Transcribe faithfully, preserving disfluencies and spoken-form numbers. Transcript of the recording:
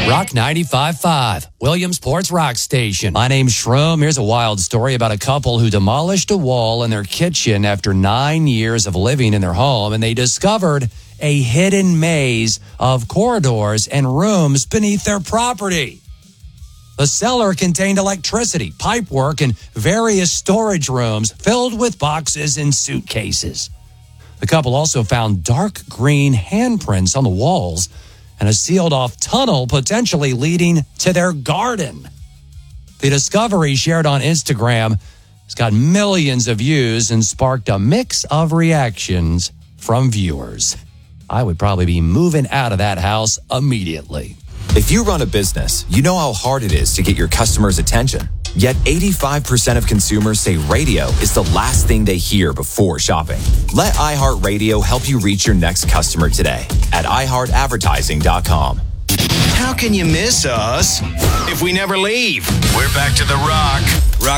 Rock ninety-five point five, Williamsport's rock station. My name's Shroom. Here's a wild story about a couple who demolished a wall in their kitchen after nine years of living in their home, and they discovered a hidden maze of corridors and rooms beneath their property. The cellar contained electricity, pipework, and various storage rooms filled with boxes and suitcases. The couple also found dark green handprints on the walls and a sealed-off tunnel potentially leading to their garden. The discovery, shared on Instagram, has got millions of views and sparked a mix of reactions from viewers. I would probably be moving out of that house immediately. If you run a business, you know how hard it is to get your customers' attention. Yet eighty-five percent of consumers say radio is the last thing they hear before shopping. Let iHeartRadio help you reach your next customer today at i heart advertising dot com. How can you miss us if we never leave? We're back to the Rock. Rock